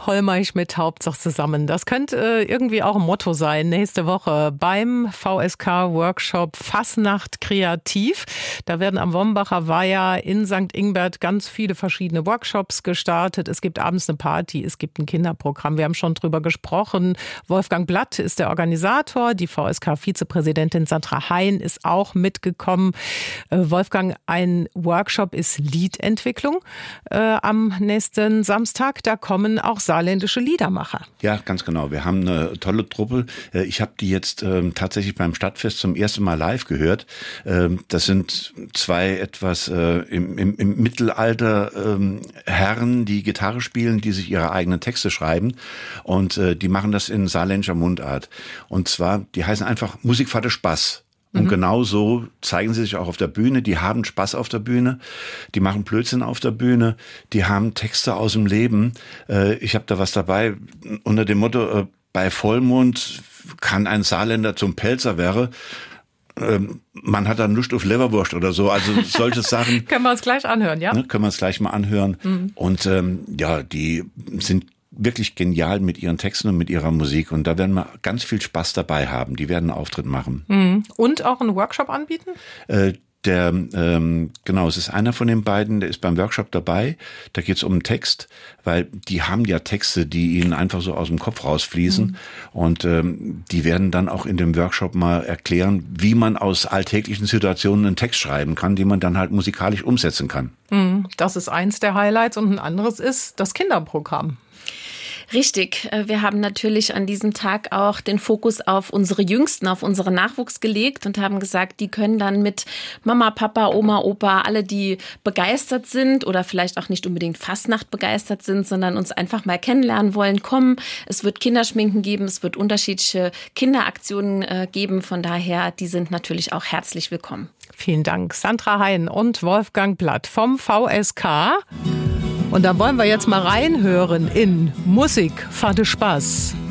Kolmeisch mit Hauptsache zusammen. Das könnte irgendwie auch ein Motto sein nächste Woche beim VSK-Workshop Fasnacht kreativ. Da werden am Wombacher Weiher in St. Ingbert ganz viele verschiedene Workshops gestartet. Es gibt abends eine Party, es gibt ein Kinderprogramm. Wir haben schon drüber gesprochen. Wolfgang Blatt ist der Organisator. Die VSK-Vizepräsidentin Sandra Hein ist auch mitgekommen. Wolfgang, ein Workshop ist Liedentwicklung am nächsten Samstag. Da kommen auch saarländische Liedermacher. Ja, ganz genau. Wir haben eine tolle Truppe. Ich habe die jetzt tatsächlich beim Stadtfest zum ersten Mal live gehört. Das sind zwei etwas im Mittelalter Herren, die Gitarre spielen, die sich ihre eigenen Texte schreiben. Und die machen das in saarländischer Mundart. Und zwar, die heißen einfach Musik für den Spaß. Und genau so zeigen sie sich auch auf der Bühne. Die haben Spaß auf der Bühne, die machen Blödsinn auf der Bühne, die haben Texte aus dem Leben. Ich habe da was dabei unter dem Motto, bei Vollmond kann ein Saarländer zum Pelzer wäre. Man hat dann Lust auf Leberwurst oder so, also solche Sachen. Können wir uns gleich anhören, ja? Ne, können wir uns gleich mal anhören. Und ja, die sind wirklich genial mit ihren Texten und mit ihrer Musik. Und da werden wir ganz viel Spaß dabei haben. Die werden einen Auftritt machen. Und auch einen Workshop anbieten? Genau, es ist einer von den beiden, der ist beim Workshop dabei. Da geht es um einen Text, weil die haben ja Texte, die ihnen einfach so aus dem Kopf rausfließen. Und die werden dann auch in dem Workshop mal erklären, wie man aus alltäglichen Situationen einen Text schreiben kann, den man dann halt musikalisch umsetzen kann. Das ist eins der Highlights und ein anderes ist das Kinderprogramm. Richtig. Wir haben natürlich an diesem Tag auch den Fokus auf unsere Jüngsten, auf unseren Nachwuchs gelegt und haben gesagt, die können dann mit Mama, Papa, Oma, Opa, alle, die begeistert sind oder vielleicht auch nicht unbedingt Fasnacht begeistert sind, sondern uns einfach mal kennenlernen wollen, kommen. Es wird Kinderschminken geben, es wird unterschiedliche Kinderaktionen geben. Von daher, die sind natürlich auch herzlich willkommen. Vielen Dank. Sandra Hein und Wolfgang Blatt vom VSK. Und da wollen wir jetzt mal reinhören in Musik für den Spaß.